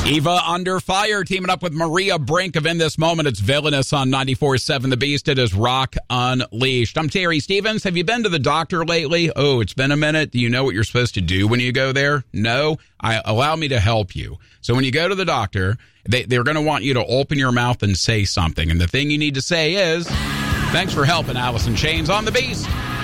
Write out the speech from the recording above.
Eva under fire, teaming up with Maria Brink of In This Moment. It's Villainous on 94.7 The Beast. It is Rock Unleashed. I'm Terry Stevens. Have you been to the doctor lately? Oh, it's been a minute. Do you know what you're supposed to do when you go there? No? Allow me to help you. So when you go to the doctor, they're going to want you to open your mouth and say something. And the thing you need to say is, thanks for helping, Alice in Chains on The Beast.